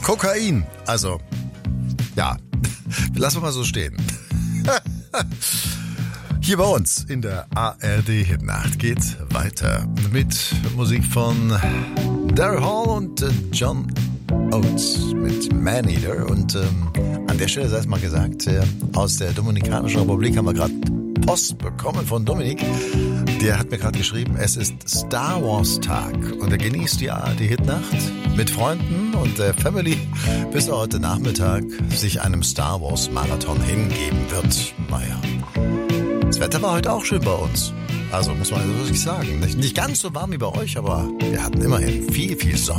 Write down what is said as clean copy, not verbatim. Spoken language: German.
Kokain. Also, ja, lassen wir mal so stehen. Hier bei uns in der ARD-Hitnacht geht's weiter mit Musik von Daryl Hall und John Oates mit Man-Eater. Und an der Stelle sei es mal gesagt, aus der Dominikanischen Republik haben wir gerade Post bekommen von Dominik. Der hat mir gerade geschrieben, es ist Star Wars Tag und er genießt die ARD-Hitnacht mit Freunden und der Family, bis er heute Nachmittag sich einem Star Wars Marathon hingeben wird. Naja, das Wetter war heute auch schön bei uns. Also muss man also wirklich sagen, nicht ganz so warm wie bei euch, aber wir hatten immerhin viel Sonne.